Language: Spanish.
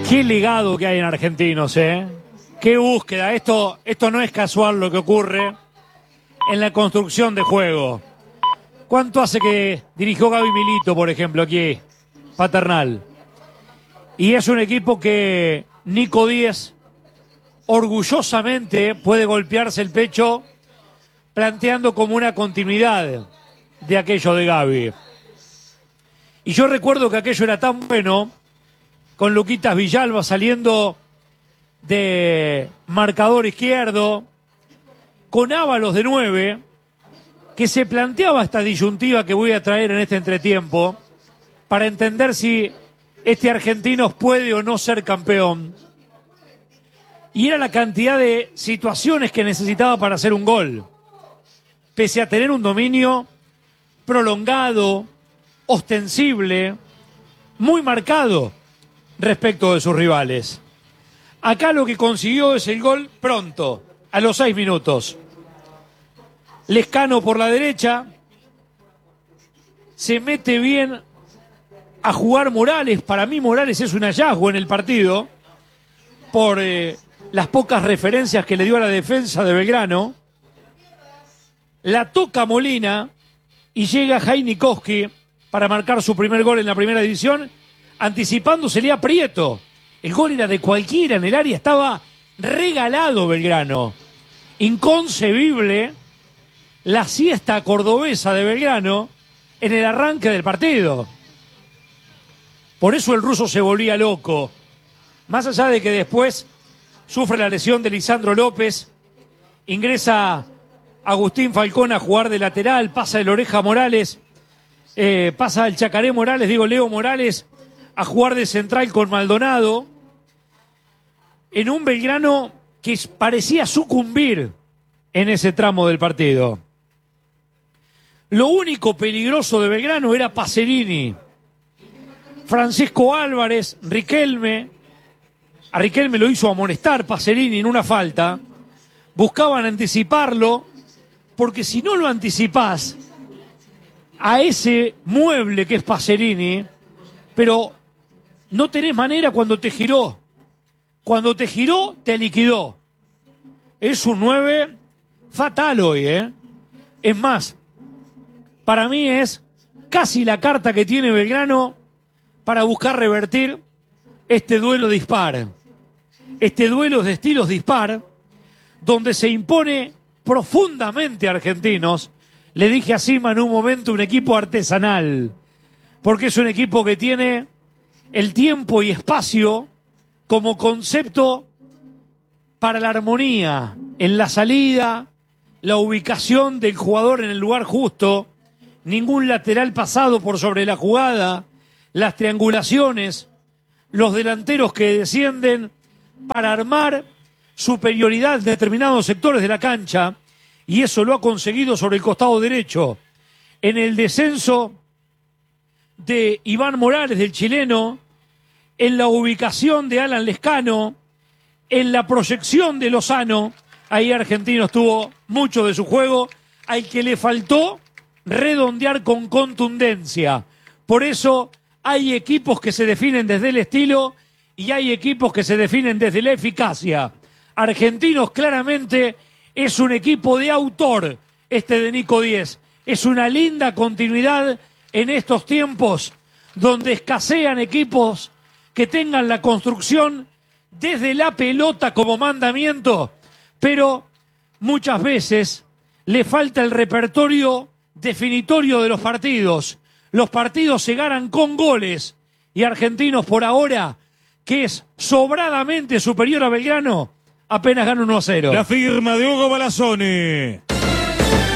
Qué legado que hay en Argentinos, ¿eh? Qué búsqueda. Esto no es casual lo que ocurre en la construcción de juego. ¿Cuánto hace que dirigió Gaby Milito, por ejemplo, aquí, Paternal? Y es un equipo que Nico Díez orgullosamente puede golpearse el pecho planteando como una continuidad de aquello de Gaby. Y yo recuerdo que aquello era tan bueno, con Luquitas Villalba saliendo de marcador izquierdo, con Ábalos de 9, que se planteaba esta disyuntiva que voy a traer en este entretiempo para entender si este Argentinos puede o no ser campeón. Y era la cantidad de situaciones que necesitaba para hacer un gol. Pese a tener un dominio prolongado, ostensible, muy marcado respecto de sus rivales. Acá lo que consiguió es el gol pronto, a los 6 minutos. Lescano por la derecha, se mete bien a jugar Morales. Para mí Morales es un hallazgo en el partido por las pocas referencias que le dio a la defensa de Belgrano. La toca Molina y llega Jainikowski para marcar su primer gol en la primera división, anticipándosele a Prieto. El gol era de cualquiera en el área, estaba regalado Belgrano. Inconcebible la siesta cordobesa de Belgrano en el arranque del partido. Por eso el ruso se volvía loco. Más allá de que después sufre la lesión de Lisandro López, ingresa Agustín Falcón a jugar de lateral, pasa el Oreja Morales, pasa el Chacaré Morales, Leo Morales, a jugar de central con Maldonado, en un Belgrano que parecía sucumbir en ese tramo del partido. Lo único peligroso de Belgrano era Pacerini. Francisco Álvarez, Riquelme, a Riquelme lo hizo amonestar Pacerini en una falta, buscaban anticiparlo, porque si no lo anticipás a ese mueble que es Pacerini, pero no tenés manera cuando te giró. Cuando te giró, te liquidó. Es un 9 fatal hoy, ¿eh? Es más, para mí es casi la carta que tiene Belgrano para buscar revertir este duelo dispar. Este duelo de estilos dispar, donde se impone profundamente a Argentinos. Le dije a Sima en un momento un equipo artesanal, porque es un equipo que tiene el tiempo y espacio como concepto para la armonía en la salida, la ubicación del jugador en el lugar justo, ningún lateral pasado por sobre la jugada, las triangulaciones, los delanteros que descienden para armar superioridad en determinados sectores de la cancha, y eso lo ha conseguido sobre el costado derecho en el descenso de Iván Morales, del chileno, en la ubicación de Alan Lescano, en la proyección de Lozano. Ahí Argentinos tuvo mucho de su juego, al que le faltó redondear con contundencia. Por eso hay equipos que se definen desde el estilo y hay equipos que se definen desde la eficacia. Argentinos claramente es un equipo de autor, este de Nico Díez. Es una linda continuidad en estos tiempos donde escasean equipos que tengan la construcción desde la pelota como mandamiento, pero muchas veces le falta el repertorio definitorio de los partidos. Los partidos se ganan con goles y Argentinos por ahora, que es sobradamente superior a Belgrano, apenas gana 1-0. La firma de Hugo Balazzoni.